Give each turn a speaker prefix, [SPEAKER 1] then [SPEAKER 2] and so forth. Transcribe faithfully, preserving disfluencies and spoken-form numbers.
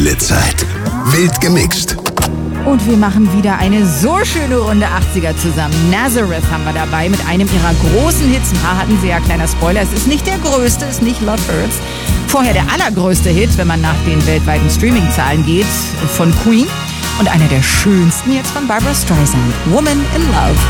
[SPEAKER 1] Geile Zeit. Wild gemixt.
[SPEAKER 2] Und wir machen wieder eine so schöne Runde achtziger zusammen. Nazareth haben wir dabei mit einem ihrer großen Hits. Ein paar hatten sie ja, kleiner Spoiler. Es ist nicht der größte, es ist nicht Love Hurts. Vorher der allergrößte Hit, wenn man nach den weltweiten Streaming-Zahlen geht, von Queen. Und einer der schönsten jetzt von Barbra Streisand. Woman in Love.